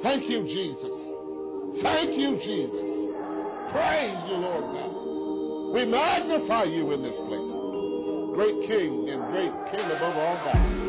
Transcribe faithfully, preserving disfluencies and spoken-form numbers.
Thank you, Jesus. Thank you, Jesus. Praise you, Lord God. We magnify you in this place. Great King and great King above all gods.